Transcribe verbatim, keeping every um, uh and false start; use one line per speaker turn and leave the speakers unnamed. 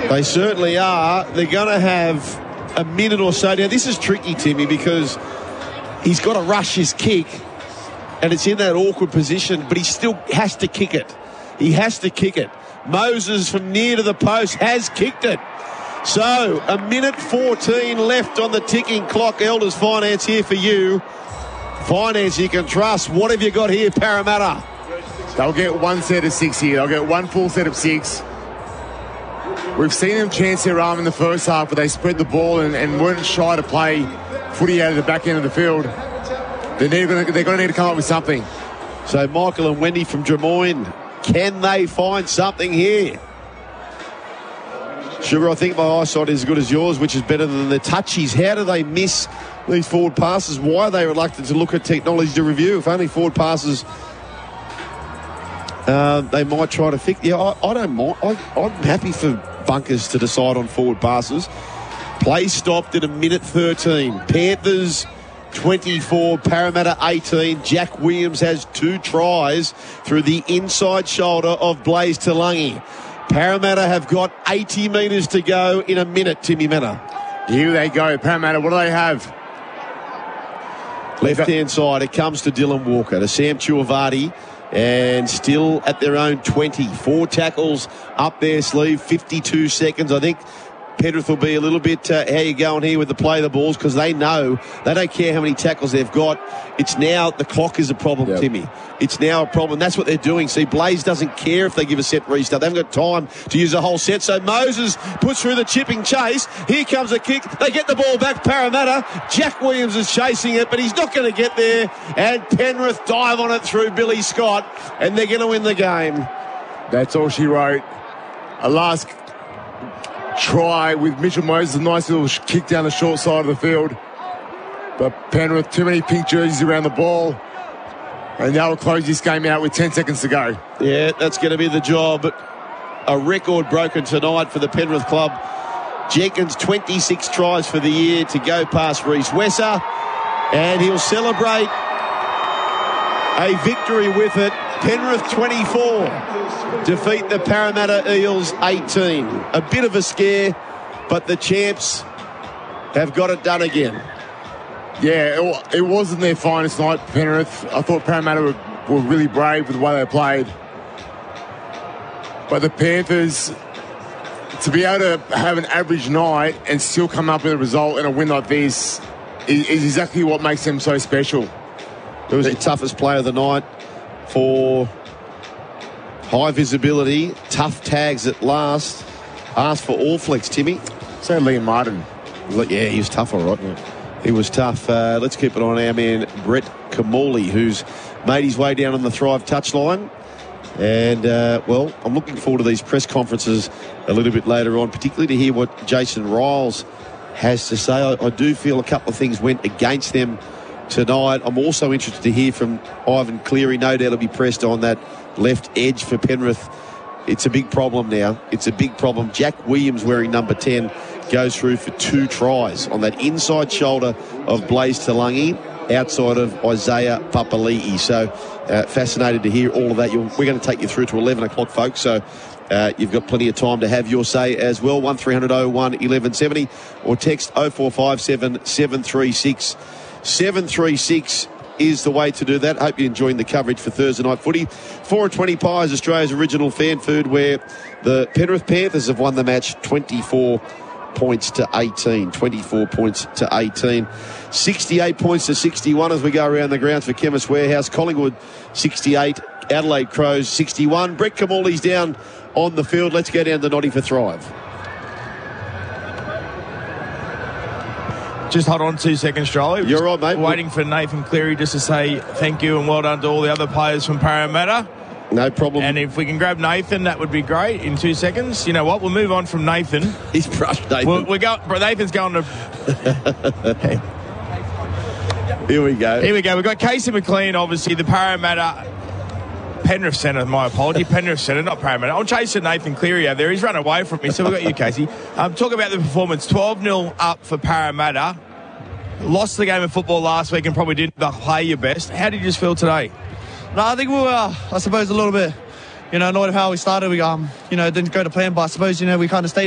They certainly are. They're going to have a minute or so. Now, this is tricky, Timmy, because he's got to rush his kick, and it's in that awkward position, but he still has to kick it. He has to kick it. Moses from near to the post has kicked it. So, a minute fourteen left on the ticking clock. Elders Finance here for you. Finance you can trust. What have you got here, Parramatta?
They'll get one set of six here. They'll get one full set of six. We've seen them chance their arm in the first half, but they spread the ball and, and weren't shy to play footy out of the back end of the field. They're, they're going to need to come up with something.
So Michael and Wendy from Drummoyne, can they find something here? Sugar, I think my eyesight is as good as yours, which is better than the touchies. How do they miss these forward passes? Why are they reluctant to look at technology to review? If only forward passes, uh, they might try to fix. Yeah, I, I don't mind. I, I'm happy for bunkers to decide on forward passes. Play stopped at a minute thirteen. Panthers twenty-four, Parramatta eighteen. Jack Williams has two tries through the inside shoulder of Blaze Talangi. Parramatta have got eighty metres to go in a minute, Timmy Mena.
Here they go. Parramatta, what do they have?
Left-hand side, it comes to Dylan Walker, to Sam Chuavati, and still at their own twenty. Four tackles up their sleeve, fifty-two seconds. I think Penrith will be a little bit, uh, how you going here with the play of the balls, because they know, they don't care how many tackles they've got. It's now, the clock is a problem, yep. Timmy. It's now a problem. That's what they're doing. See, Blaze doesn't care if they give a set restart. They haven't got time to use a whole set. So Moses puts through the chipping chase. Here comes a kick. They get the ball back, Parramatta. Jack Williams is chasing it, but he's not going to get there. And Penrith dive on it through Billy Scott, and they're going to win the game.
That's all she wrote. A last try with Mitchell Moses, a nice little kick down the short side of the field. But Penrith, too many pink jerseys around the ball. And they'll close this game out with ten seconds to go.
Yeah, that's going to be the job. A record broken tonight for the Penrith club. Jenkins, twenty-six tries for the year to go past Reece Wesser. And he'll celebrate a victory with it. Penrith twenty-four defeat the Parramatta Eels eighteen. A bit of a scare, but the champs have got it done again.
Yeah, it, it wasn't their finest night, Penrith. I thought Parramatta were, were really brave with the way they played. But the Panthers, to be able to have an average night and still come up with a result and a win like this is, is exactly what makes them so special.
It was the toughest play of the night for high visibility, tough tags at last. Asked for all flex, Timmy.
So Liam Martin.
Yeah, he was tough, all right. Yeah. He was tough. Uh, let's keep it on our man, Brett Kamali, who's made his way down on the Thrive touchline. And, uh, well, I'm looking forward to these press conferences a little bit later on, particularly to hear what Jason Riles has to say. I, I do feel a couple of things went against them tonight. I'm also interested to hear from Ivan Cleary. No doubt he'll be pressed on that left edge for Penrith. It's a big problem now. It's a big problem. Jack Williams, wearing number ten, goes through for two tries on that inside shoulder of Blaze Talangi, outside of Isaiah Papali'i. So uh, fascinated to hear all of that. You'll, we're going to take you through to eleven o'clock, folks. So uh, you've got plenty of time to have your say as well. one three hundred oh one eleven seventy or text oh four five seven seven three six seven three six is the way to do that. Hope you're enjoying the coverage for Thursday night footy. four and twenty Pies, Australia's original fan food, where the Penrith Panthers have won the match twenty-four points to eighteen. twenty-four points to eighteen. sixty-eight points to sixty-one as we go around the grounds for Chemist Warehouse. Collingwood sixty-eight. Adelaide Crows sixty-one. Brett Kamali's down on the field. Let's go down to Notty for Thrive.
Just hold on two seconds, Charlie.
You're right, mate.
Waiting for Nathan Cleary just to say thank you and well done to all the other players from Parramatta.
No problem.
And if we can grab Nathan, that would be great in two seconds. You know what? We'll move on from Nathan.
He's brushed Nathan.
We'll, we're going, Nathan's going to...
Hey. Here we go.
Here we go. We've got Casey McLean, obviously, the Parramatta... Penrith Centre, my apology. Penrith Centre, not Parramatta. I'm chasing Nathan Cleary out there. He's run away from me, so we've got you, Casey. Um, talk about the performance. twelve nil up for Parramatta. Lost the game of football last week and probably didn't play your best. How did you just feel today?
No, I think we were, uh, I suppose, a little bit, you know, annoyed of how we started. We, um, you know, didn't go to plan, but I suppose, you know, we kind of stayed